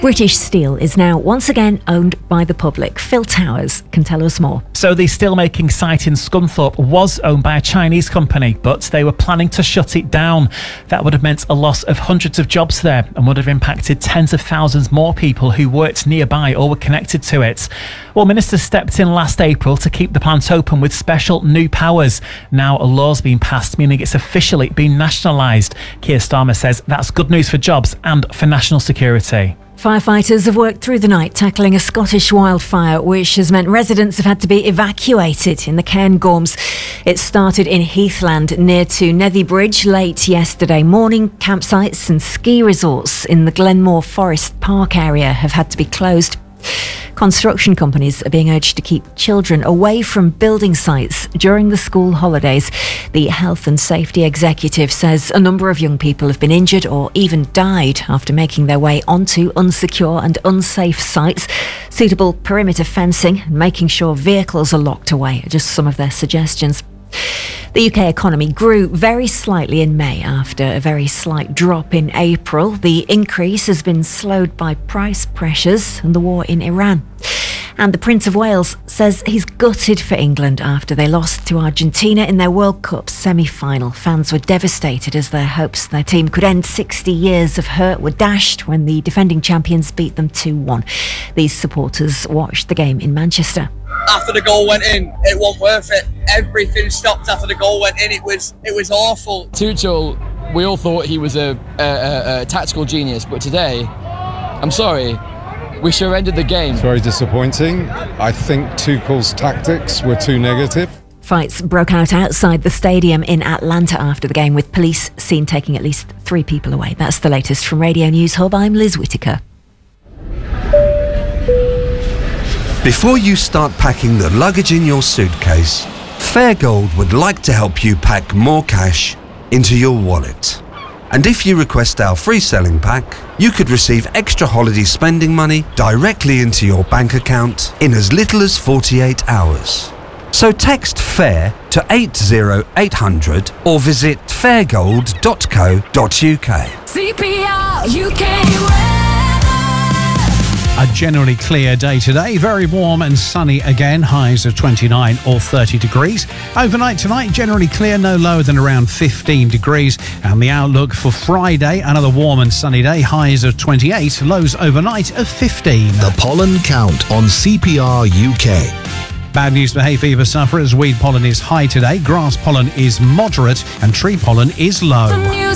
British Steel is now once again owned by the public. Phil Towers can tell us more. So the steelmaking site in Scunthorpe was owned by a Chinese company, but they were planning to shut it down. That would have meant a loss of hundreds of jobs there and would have impacted tens of thousands more people who worked nearby or were connected to it. Well, ministers stepped in last April to keep the plant open with special new powers. Now a law's been passed, meaning it's officially been nationalised. Keir Starmer says that's good news for jobs and for national security. Firefighters have worked through the night tackling a Scottish wildfire, which has meant residents have had to be evacuated in the Cairngorms. It started in Heathland near to Nethy Bridge late yesterday morning. Campsites and ski resorts in the Glenmore Forest Park area have had to be closed. Construction companies are being urged to keep children away from building sites during the school holidays. The Health and Safety Executive says a number of young people have been injured or even died after making their way onto unsecure and unsafe sites. Suitable perimeter fencing and making sure vehicles are locked away are just some of their suggestions. The UK economy grew very slightly in May after a very slight drop in April. The increase has been slowed by price pressures and the war in Iran. And the Prince of Wales says he's gutted for England after they lost to Argentina in their World Cup semi-final. Fans were devastated as their hopes their team could end 60 years of hurt were dashed when the defending champions beat them 2-1. These supporters watched the game in Manchester. After the goal went in, it wasn't worth it. Everything stopped after the goal went in. It was awful. Tuchel, we all thought he was a tactical genius, but today, I'm sorry, we surrendered the game. It's very disappointing. I think Tuchel's tactics were too negative. Fights broke out outside the stadium in Atlanta after the game, with police seen taking at least 3 people away. That's the latest from Radio News Hub. I'm Liz Whittaker. Before you start packing the luggage in your suitcase, Fairgold would like to help you pack more cash into your wallet. And if you request our free selling pack, you could receive extra holiday spending money directly into your bank account in as little as 48 hours. So text FAIR to 80800 or visit fairgold.co.uk. CPR UK. A generally clear day today, very warm and sunny again, highs of 29 or 30 degrees. Overnight tonight, generally clear, no lower than around 15 degrees. And the outlook for Friday, another warm and sunny day, highs of 28, lows overnight of 15. The pollen count on CPR UK. Bad news for hay fever sufferers. Weed pollen is high today, grass pollen is moderate and tree pollen is low.